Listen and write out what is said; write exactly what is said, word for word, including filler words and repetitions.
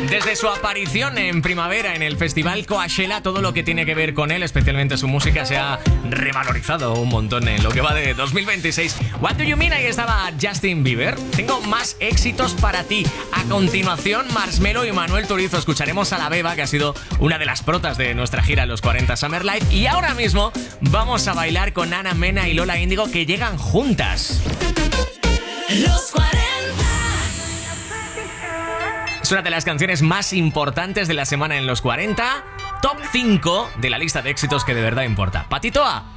Desde su aparición en primavera en el Festival Coachella, todo lo que tiene que ver con él, especialmente su música, se ha revalorizado un montón en lo que va de dos mil veintiséis. What Do You Mean? Ahí estaba Justin Bieber. Tengo más éxitos para ti. A continuación, Marshmello y Manuel Turizo. Escucharemos a La Beba, que ha sido una de las protas de nuestra gira Los cuarenta Summer Live. Y ahora mismo vamos a bailar con Ana Mena y Lola Índigo, que llegan juntas. Los cuarenta. Es una de las canciones más importantes de la semana en Los cuarenta. Top cinco de la lista de éxitos que de verdad importa. Patitoa.